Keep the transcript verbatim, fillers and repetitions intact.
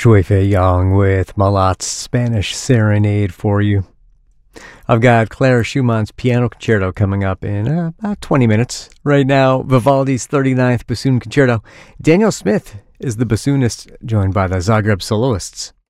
Shui Fei Yang with Malat's Spanish Serenade for you. I've got Clara Schumann's Piano Concerto coming up in uh, about twenty minutes. Right now, Vivaldi's thirty-ninth Bassoon Concerto. Daniel Smith is the bassoonist, joined by the Zagreb Soloists.